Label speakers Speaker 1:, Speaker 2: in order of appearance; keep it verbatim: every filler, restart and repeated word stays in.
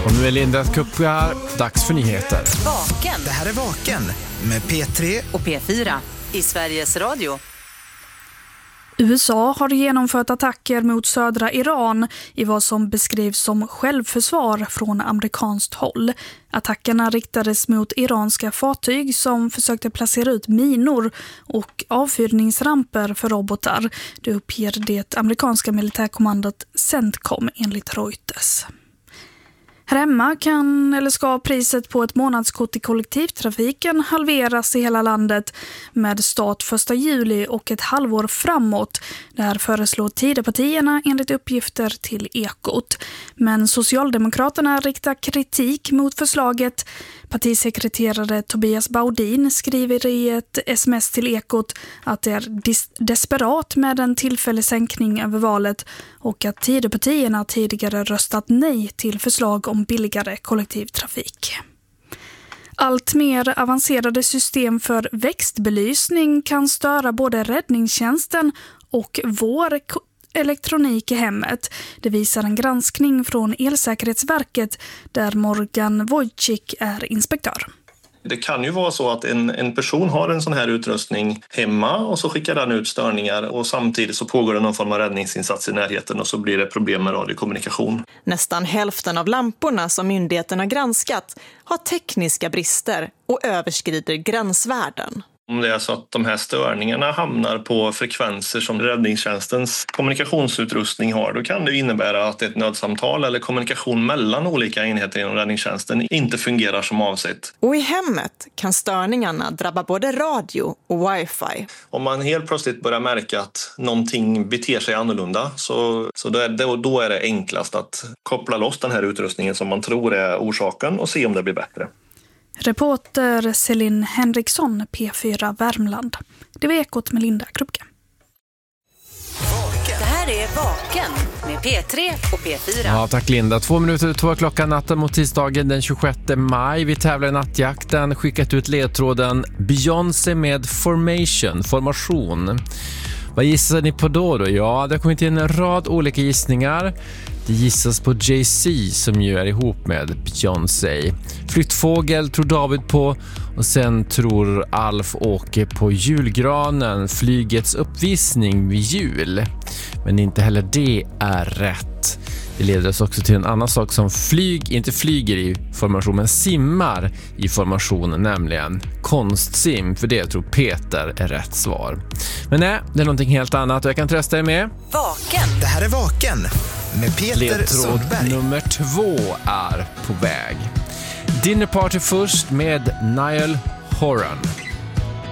Speaker 1: Och nu är Linda Kupp här. Dags för nyheter.
Speaker 2: Vaken.
Speaker 3: Det här är Vaken med P tre
Speaker 2: och P fyra i Sveriges Radio.
Speaker 4: U S A har genomfört attacker mot södra Iran i vad som beskrivs som självförsvar från amerikanskt håll. Attackerna riktades mot iranska fartyg som försökte placera ut minor och avfyrningsramper för robotar. Det uppger det amerikanska militärkommandot CENTCOM enligt Reuters. Här hemma kan eller ska priset på ett månadskort i kollektivtrafiken halveras i hela landet med start första juli och ett halvår framåt. Det här föreslår Tidöpartierna enligt uppgifter till Ekot. Men Socialdemokraterna riktar kritik mot förslaget. Partisekreterare Tobias Baudin skriver i ett sms till Ekot att det är dis- desperat med en tillfällig sänkning över valet och att Tidöpartierna tidigare röstat nej till förslag om billigare kollektivtrafik. Allt mer avancerade system för växtbelysning kan störa både räddningstjänsten och vår elektronik i hemmet. Det visar en granskning från Elsäkerhetsverket där Morgan Wojcik är inspektör.
Speaker 5: Det kan ju vara så att en, en person har en sån här utrustning hemma och så skickar den ut störningar och samtidigt så pågår det någon form av räddningsinsats i närheten och så blir det problem med radiokommunikation.
Speaker 6: Nästan hälften av lamporna som myndigheten har granskat har tekniska brister och överskrider gränsvärden.
Speaker 5: Om det är så att de här störningarna hamnar på frekvenser som räddningstjänstens kommunikationsutrustning har, då kan det innebära att ett nödsamtal eller kommunikation mellan olika enheter inom räddningstjänsten inte fungerar som avsett.
Speaker 6: Och i hemmet kan störningarna drabba både radio och wifi.
Speaker 5: Om man helt plötsligt börjar märka att någonting beter sig annorlunda så, så då, är det, då är det enklast att koppla loss den här utrustningen som man tror är orsaken och se om det blir bättre.
Speaker 4: Reporter Celine Henriksson, P fyra Värmland. Det var Ekot med Linda Krupke.
Speaker 2: Det här är Vaken med P tre och P fyra.
Speaker 1: Ja, tack Linda. Två minuter, två klockan natten mot tisdagen den tjugosjätte maj. Vi tävlar i nattjakten, skickat ut ledtråden Beyoncé med Formation, formation. Vad gissar ni på då då? Ja, det har kommit in en rad olika gissningar. Det gissas på Jay-Z som ju är ihop med Beyoncé. Flyttfågel tror David på och sen tror Alf Åke på julgranen, flygets uppvisning vid jul. Men inte heller det är rätt. Det leder oss också till en annan sak som flyg, inte flyger i formation men simmar i formation, nämligen konstsim. För det tror Peter är rätt svar. Men nej, det är någonting helt annat och jag kan trösta er med.
Speaker 2: Vaken.
Speaker 3: Det här är Vaken med Peter
Speaker 1: Ledtråd
Speaker 3: Sundberg.
Speaker 1: nummer två är på väg. Dinner Party först med Niall Horan.